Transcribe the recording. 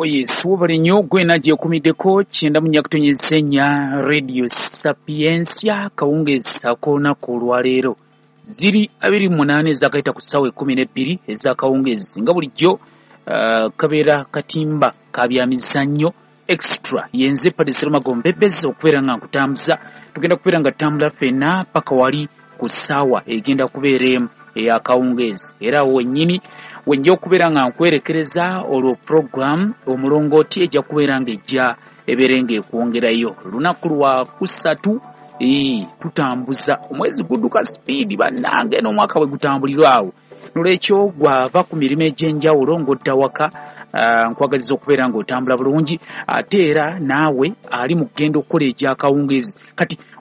yes, wubale nnyo gwe nagiye kumiddeko kyenda mu nyakutonnyesa ennya Radio Sapiensia kawungeezi ak'olunaku olwaleero ziri 28 ezakayita ku ssaawa 12 ez'akawungeezi nga bulijjo kabeera katimba ka byamizannyo extra yenze Padre Magombebezi okubeera nga nkutambuza tugenda kubeera nga tutambula ffenna paka wali ku ssaawa egenda kubeera emu ey'akawungeezi era wennyini wenja okubeera nga nkwerekereza olwo program omulongooti ejja kubeera nga ejja ebeere ng'ekwongerayo lunaku lwa kusatu tutambuza omwezi gudduka speed bannange n'omwaka bwe gutambulirwa awo nolwekyo gwava ku mirimu egy'enjawulo ng'odda waka nkwagaliza okubeera ng'otambula bulungi ate era naawe ali mu kugenda okukola egy'akawungeezi kati